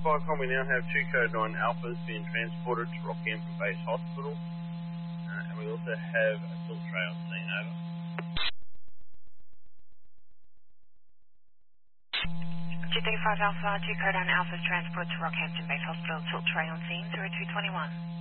Spycom, we now have 2 Code 9 Alphas being transported to Rockhampton Base Hospital. And we also have a tilt tray on scene, over. G35 Alpha, 2 Code 9 Alphas transported to Rockhampton Base Hospital, tilt tray on scene, 0221.